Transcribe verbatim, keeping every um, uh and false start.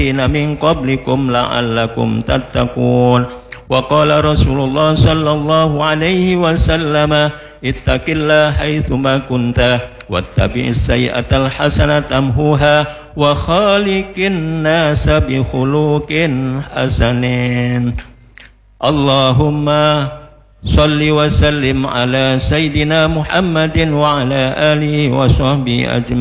من قبلكم لعلكم تتقون. وقال رسول الله صلى الله عليه وسلم اتق الله حيثما كنت واتبع السيئة الحسنة تمحوها وخالق الناس بخلق حسن. اللهم صل وسلم على سيدنا محمد وعلى آله وصحبه أجمعين.